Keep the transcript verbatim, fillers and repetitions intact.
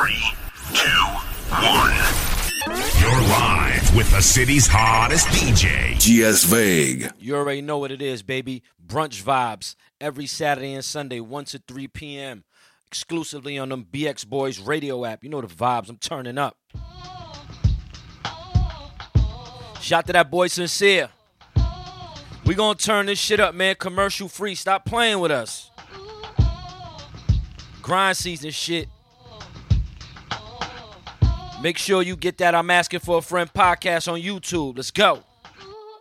Three, two, one. You're live with the city's hottest D J, G S Vague. You already know what it is, baby. Brunch Vibes every Saturday and Sunday, one to three p.m. exclusively on them B X Boys radio app. You know the vibes. I'm turning up. Shout to that boy Sincere. We gonna turn this shit up, man. Commercial free. Stop playing with us. Grind season shit. Make sure you get that I'm Asking for a Friend podcast on YouTube. Let's go.